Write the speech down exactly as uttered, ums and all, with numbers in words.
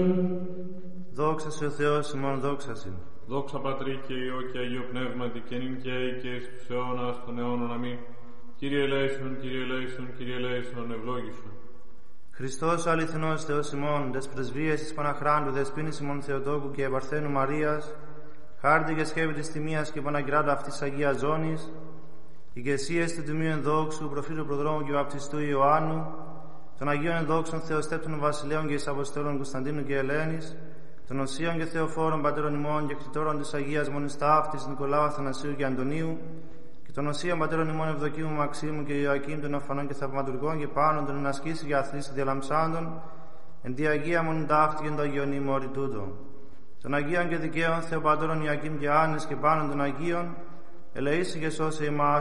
Δόξα σε ο Θεός ημών, δόξα συν. Δόξα Πατρί και Υιό και Αγίο Πνεύματι, και νυν και αεί και εις τους αιώνας των αιώνων. Αμήν. Κύριε ελέησον, Κύριε ελέησον, Κύριε ελέησον, ευλόγησον. Χριστός ο αληθινός Θεός ημών, τες πρεσβείες της Παναχράντου, δεσποίνης ημών Θεοτόκου και Επαρθένου Μαρίας, χάρτη και σκεύη της τιμίας και Παναγκράτα αυτής Αγίας Ζώνης, ηγεσίες του Τιμίου Ενδόξου, προφήτου Προδρόμου και Βαπτιστού Ιωάννου, των Αγίων Ενδόξων Θεοστέπτων Βασιλέων και εις Αποστόλων Κωνσταντίνου και Ελένης, των Οσίων και Θεοφόρων Πατέρων ημών και κτητόρων της Αγίας Μονής Ταύτης Νικολάου, Αθανασίου και Αντωνίου, και των Οσίων Πατέρων ημών Ευδοκίμου, Μαξίμου και Ιωακήμ των Οφανών και Θαυματουργών και πάνω των ενασκήσει και αθλήσει διαλαμψάντων, εν τη Αγία Μονή Ταύτη και εν το Αγιον ημόρι τούτο. Των Αγίων και Δικαίων Θεοπατώρων Ιωακήμ και Άννης και πάνω των Αγίων, ελεήσει και σώσε ημάς